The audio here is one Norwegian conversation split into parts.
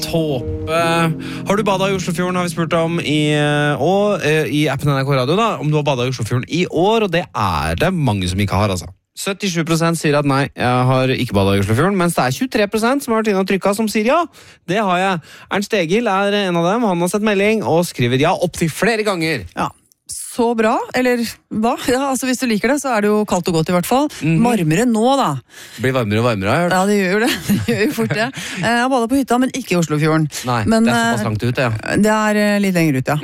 Tåpe. Har du badet i Oslofjorden, har vi spurt om i appen NRK Radio da, om du har badet i Oslofjorden i år, og det er det mange som ikke har, altså. 77% sier at nei, jeg har ikke badet i Oslofjorden, mens det er 23% som har vært inne og trykket som sier ja, det har jeg. Ernst Egil er en av dem, han har sett melding og skriver ja opp til flere ganger. Ja. Så bra, eller hva? Ja, altså hvis du liker det, så er det jo kaldt og godt i hvert fall. Varmere nå, da. Det blir varmere og varmere, har jeg hørt. Ja, det gjør jo det. Det gjør jo fort det. Jeg har badet på hytta, men ikke i Oslofjorden. Nei, men, det er såpass langt ut, ja. Det er litt lenger ut, ja.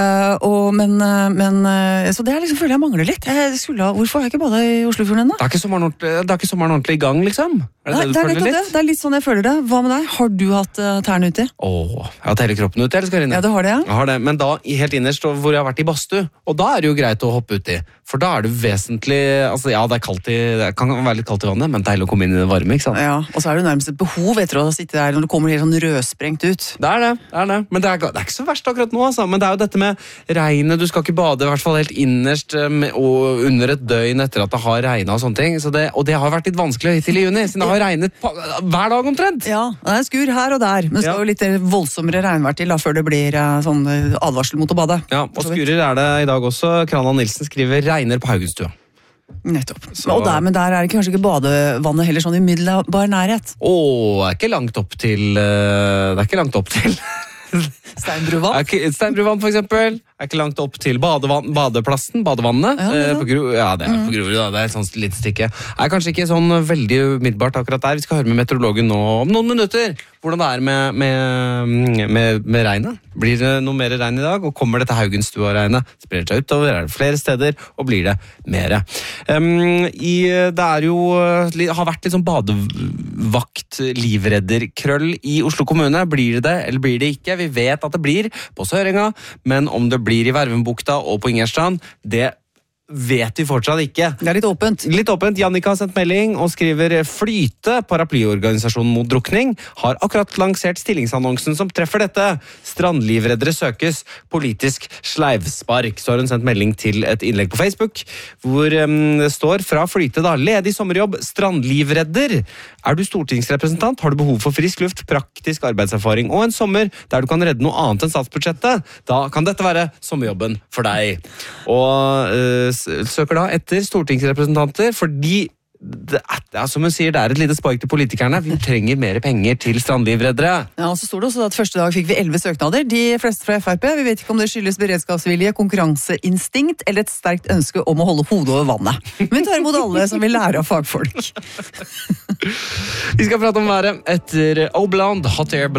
Så det er liksom, føler jeg mangler litt. Hvorfor har jeg ikke badet i Oslofjorden ennå? Det er ikke sommeren ordentlig i gang, liksom. Er det det du føler litt? Det er litt sånn jeg føler det. Hva med deg? Har du hatt tærne uti? Jeg har hatt hele kroppen uti, eller skal jeg inn? Ja, det har det, ja. Jeg har det, men da helt innerst hvor jeg har vært i badstue, og da er det jo greit å hoppe uti, for da er det vesentlig, altså ja, det kan være litt kaldt i vannet, men deilig å komme inn i det varme, ikke sant? Ja, og så er det nærmest et behov etter å sitte der når du kommer helt sånn rødsprengt ut. Det er det, men det er ikke så verst akkurat nå, altså. Men det er jo dette med regnet, du skal ikke bade, i hvert fall helt innerst, og under et døgn etter at det har regnet og sånne ting, og det har vært litt vanskelig hittil i juni, siden det har regnet hver dag omtrent. Ja, det er skur her og der, men det skal jo litt voldsommere regnvær til, før det blir sånn advarsel mot å bade. Ja, og skurer er det i dag også. Krana Nilsen skriver regner på Haugenstua. Nettopp. Men der er det kanskje ikke badevannet heller sånn i middelbar nærhet. Det er ikke langt opp til Steinbruvann? Steinbruvann for eksempel. Er ikke langt opp til badeplassen, badevannet. Det er på Grorud, det er et sånt lite stykke. Det er kanskje ikke sånn veldig umiddelbart akkurat der. Vi skal høre med meteorologen nå om noen minutter hvordan det er med regnet. Blir det noe mer regn i dag, og kommer dette Haugenstua-regnet? Sprer seg utover, er det flere steder, og blir det mer? Det er jo, har vært litt sånn badevakt, livredderkrøll i Oslo kommune. Blir det, eller blir det ikke? Vi vet at det blir på Sørenga, men om det blir i Vervenbukta og på Ingerstrand, det vet vi fortsatt ikke. Det er litt åpent. Jannika har sendt melding og skriver Flyte, paraplyorganisasjonen mot drukning, har akkurat lansert stillingsannonsen som treffer dette. Strandlivreddere søkes, politisk sleivspark. Så har hun sendt melding til et innlegg på Facebook, hvor det står fra Flyte da, ledig sommerjobb, strandlivredder. Er du stortingsrepresentant, har du behov for frisk luft, praktisk arbeidserfaring og en sommer der du kan redde noe annet enn statsbudsjettet, da kan dette være sommerjobben for deg. Og søker da etter stortingsrepresentanter, fordi som hun sier, det er et lite spark til politikerne. Vi trenger mer penger til strandlivreddere. Ja, og så står det også at første dag fikk vi 11 søknader, de fleste fra FrP. Vi vet ikke om det skyldes beredskapsvilje, konkurranseinstinkt eller et sterkt ønske om å holde hodet over vannet. Men vi tar imot alle som vil lære av fagfolk. Vi skal prate om været etter Obland, Hot Air Balloon.